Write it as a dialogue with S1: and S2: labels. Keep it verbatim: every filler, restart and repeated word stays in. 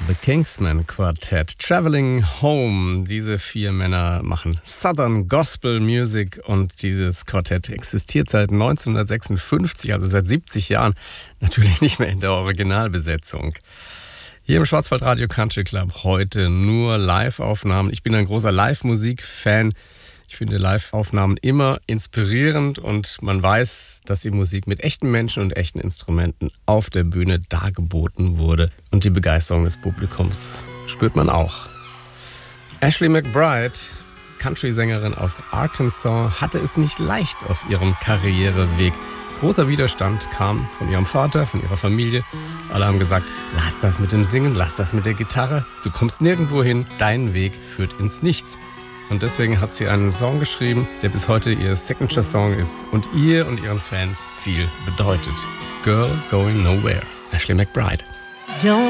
S1: The Kingsmen Quartet, Traveling Home. Diese vier Männer machen Southern Gospel Music und dieses Quartett existiert seit neunzehnhundertsechsundfünfzig, also seit siebzig Jahren, natürlich nicht mehr in der Originalbesetzung. Hier im Schwarzwaldradio Country Club heute nur Live-Aufnahmen. Ich bin ein großer Live-Musik-Fan. Ich finde Live-Aufnahmen immer inspirierend und man weiß, dass die Musik mit echten Menschen und echten Instrumenten auf der Bühne dargeboten wurde. Und die Begeisterung des Publikums spürt man auch. Ashley McBryde, Country-Sängerin aus Arkansas, hatte es nicht leicht auf ihrem Karriereweg. Großer Widerstand kam von ihrem Vater, von ihrer Familie. Alle haben gesagt, lass das mit dem Singen, lass das mit der Gitarre. Du kommst nirgendwo hin, dein Weg führt ins Nichts. Und deswegen hat sie einen Song geschrieben, der bis heute ihr Signature-Song ist und ihr und ihren Fans viel bedeutet. Girl Going Nowhere, Ashley McBryde.